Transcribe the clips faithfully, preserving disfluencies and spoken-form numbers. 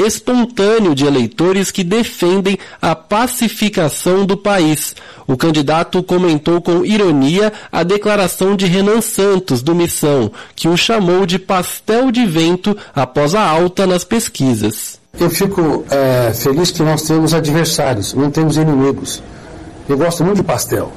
espontâneo de eleitores que defendem a pacificação do país. O candidato comentou com ironia a declaração de Renan Santos, do Missão, que o chamou de pastel de vento após a alta nas pesquisas. Eu fico é, feliz que nós temos adversários, não temos inimigos. Eu gosto muito de pastel.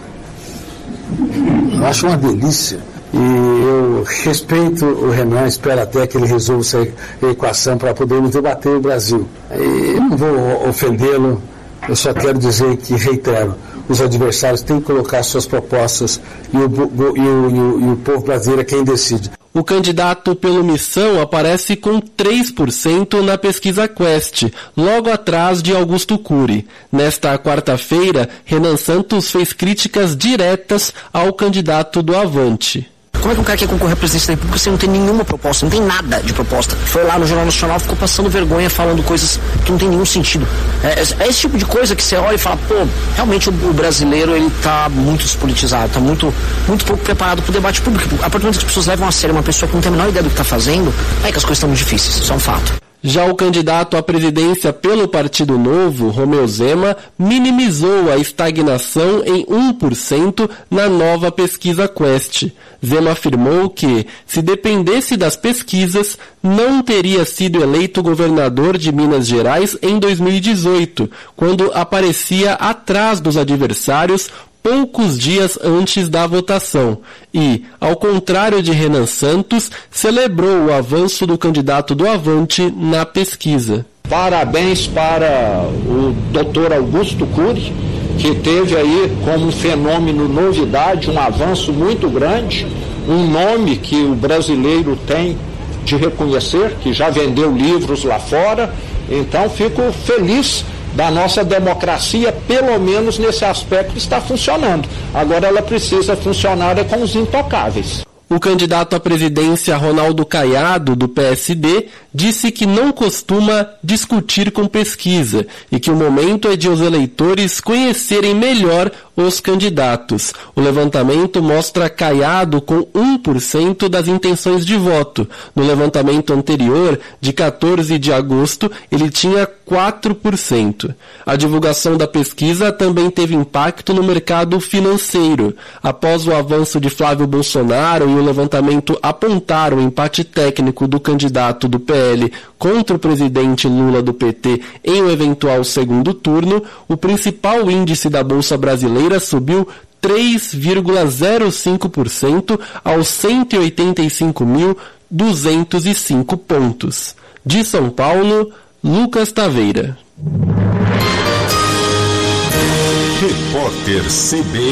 Eu acho uma delícia. E eu respeito o Renan, espero até que ele resolva essa equação para podermos debater o Brasil. E eu não vou ofendê-lo, eu só quero dizer que, reitero, os adversários têm que colocar suas propostas e o, e o, e o, e o povo brasileiro é quem decide. O candidato pelo Missão aparece com três por cento na pesquisa Quest, logo atrás de Augusto Cury. Nesta quarta-feira, Renan Santos fez críticas diretas ao candidato do Avante. Como é que um cara quer concorrer à presidência da República sem não ter nenhuma proposta, não tem nada de proposta? Foi lá no Jornal Nacional, ficou passando vergonha, falando coisas que não tem nenhum sentido. É, é esse tipo de coisa que você olha e fala, pô, realmente o, o brasileiro, ele tá muito despolitizado, tá muito, muito pouco preparado pro debate público. A partir do momento que as pessoas levam a sério uma pessoa que não tem a menor ideia do que tá fazendo, é que as coisas estão muito difíceis, isso é um fato. Já o candidato à presidência pelo Partido Novo, Romeu Zema, minimizou a estagnação em um por cento na nova pesquisa Quest. Zema afirmou que, se dependesse das pesquisas, não teria sido eleito governador de Minas Gerais em dois mil e dezoito, quando aparecia atrás dos adversários poucos dias antes da votação e, ao contrário de Renan Santos, celebrou o avanço do candidato do Avante na pesquisa. Parabéns para o doutor Augusto Cury, que teve aí como fenômeno novidade um avanço muito grande, um nome que o brasileiro tem de reconhecer, que já vendeu livros lá fora, então fico feliz da nossa democracia, pelo menos nesse aspecto, está funcionando. Agora ela precisa funcionar é com os intocáveis. O candidato à presidência, Ronaldo Caiado, do P S D, disse que não costuma discutir com pesquisa e que o momento é de os eleitores conhecerem melhor os candidatos. O levantamento mostra Caiado com um por cento das intenções de voto. No levantamento anterior, de quatorze de agosto, ele tinha quatro por cento. A divulgação da pesquisa também teve impacto no mercado financeiro. Após o avanço de Flávio Bolsonaro e o levantamento apontar o empate técnico do candidato do P L contra o presidente Lula do P T em um eventual segundo turno, o principal índice da Bolsa Brasileira subiu três vírgula zero cinco por cento aos cento e oitenta e cinco mil duzentos e cinco pontos. De São Paulo, Lucas Taveira. Repórter C B